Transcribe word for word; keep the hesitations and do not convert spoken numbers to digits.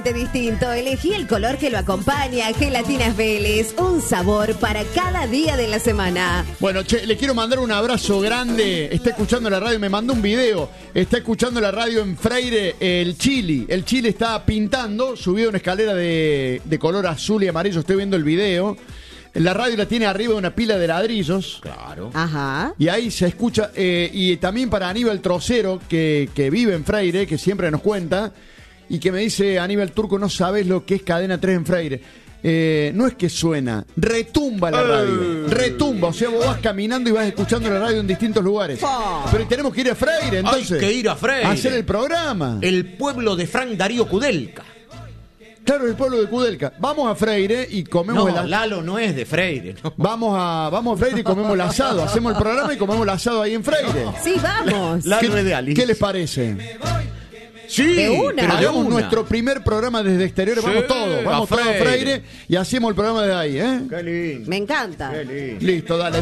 Distinto, elegí el color que lo acompaña. Gelatinas Vélez, un sabor para cada día de la semana. Bueno, che, le quiero mandar un abrazo grande. Está escuchando la radio, me mandó un video. Está escuchando la radio en Freire, el Chili. El Chili está pintando, subió una escalera de, de color azul y amarillo. Estoy viendo el video. La radio la tiene arriba de una pila de ladrillos. Claro. Ajá. Y ahí se escucha. Eh, y también para Aníbal Trocero, que, que vive en Freire, que siempre nos cuenta. Y que me dice, Aníbal Turco, no sabes lo que es Cadena tres en Freire. Eh, no es que suena, retumba la radio. Retumba, o sea, vos vas caminando y vas escuchando la radio en distintos lugares. Oh. Pero tenemos que ir a Freire, entonces. Hay que ir a Freire. A hacer el programa. El pueblo de Frank Darío Kudelka. Claro, el pueblo de Kudelka. Vamos a Freire y comemos No, el Lalo no es de Freire. No. Vamos a, vamos a Freire y comemos el asado. Hacemos el programa y comemos el asado ahí en Freire. Sí, vamos. Lalo es de ¿Qué, Alice. ¿Qué les parece? Sí, De una. pero de Hagamos una. nuestro primer programa desde exteriores. Sí, Vamos todos. Vamos a todos a Freire. Freire y hacemos el programa desde ahí, ¿eh? Qué lindo. Me encanta. Qué lindo. Listo, dale.